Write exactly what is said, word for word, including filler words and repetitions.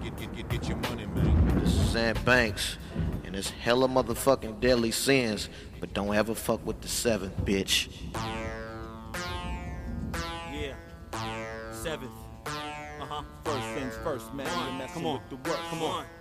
get, get, get, get your money, man. This is Ant Banks, and it's hella motherfucking deadly sins, but don't ever fuck with the seventh, bitch. Yeah, seventh. Uh huh. First things first, man. You're messing Come on. with the work. Come on.